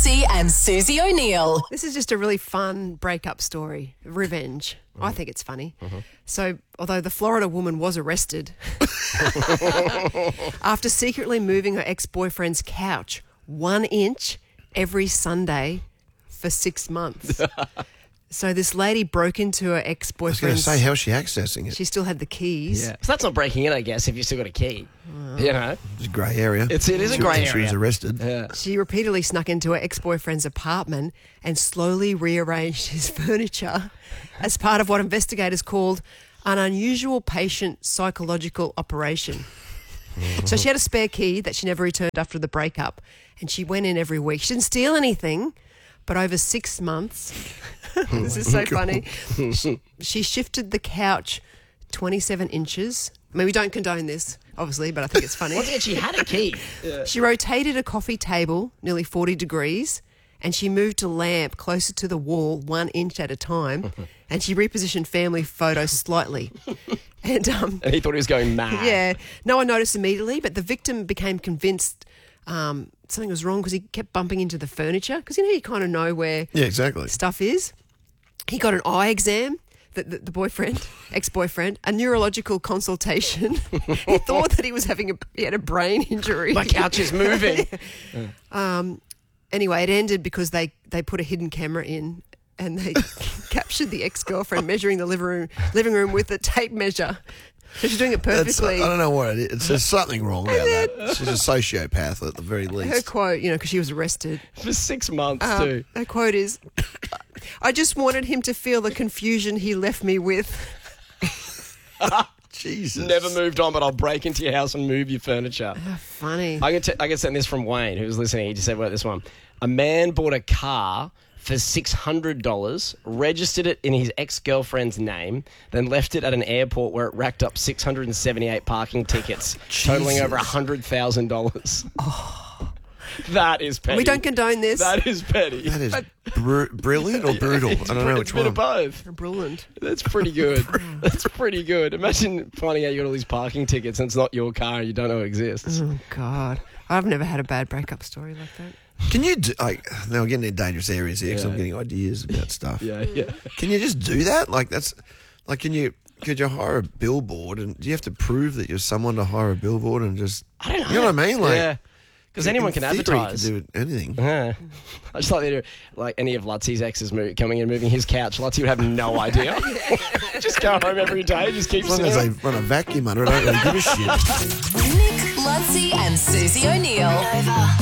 Lutzi and Susie O'Neill. This is just a really fun breakup story. Revenge. I think it's funny. So, although the Florida woman was arrested after secretly moving her ex-boyfriend's couch 1 inch every Sunday for 6 months. So this lady broke into her I was going to ex-boyfriend's... say, how's she accessing it? She still had the keys. Yeah. So that's not breaking in, I guess, if you've still got a key. You know? It's a grey area. It is a She- grey She was area. arrested. Yeah. She repeatedly snuck into her ex-boyfriend's apartment and slowly rearranged his furniture as part of what investigators called an unusual patient psychological operation. So she had a spare key that she never returned after the breakup, and she went in every week. She didn't steal anything, but over 6 months, this is so funny, she shifted the couch 27 inches. I mean, we don't condone this, obviously, but I think it's funny. Once again, she had a key. She rotated a coffee table nearly 40 degrees, and she moved a lamp closer to the wall 1 inch at a time, and she repositioned family photos slightly. And And he thought he was going mad. yeah, no one noticed immediately, but the victim became convinced something was wrong because he kept bumping into the furniture, because you kind of know where Yeah, exactly. stuff is. He got an eye exam, the boyfriend, ex-boyfriend, a neurological consultation. He thought that he had a brain injury. My couch is moving. Anyway, it ended because they put a hidden camera in and they captured the ex-girlfriend measuring the living room with a tape measure. So she's doing it That's, I perfectly. don't know what it is. There's something wrong about that. She's a sociopath at the very Her least. quote, because she was arrested, For 6 months, too. her quote is, "I just wanted him to feel the confusion he left me with." Jesus. Never moved on, but I'll break into your house and move your furniture. Funny. I can send this from Wayne, who was listening. He just said, well, this one. A man bought a car for $600, registered it in his ex-girlfriend's name, then left it at an airport where it racked up 678 parking tickets, totaling over $100,000. That is petty. We don't condone this. That is petty. That is brilliant or brutal? I don't know It's which a bit of one. both. Brilliant. That's pretty good. That's pretty good. Imagine finding out you got all these parking tickets and it's not your car and you don't know it exists. Oh, God. I've never had a bad breakup story like that. Can you do, now we're getting in dangerous areas here because I'm getting ideas about stuff. Yeah. Can you just do that? Could you hire a billboard, and do you have to prove that you're someone to hire a billboard and just... I don't know. You know what I mean? Yeah. Because anyone can in theory, advertise. You can do anything. Yeah. I just like to do, like any of Lutzi's exes coming in, moving his couch. Lutzi would have no idea. Just go home every day, just keep As long as sitting. they run a vacuum under it, I don't really give a shit. Nick, Lutzi and Susie O'Neill. Nova.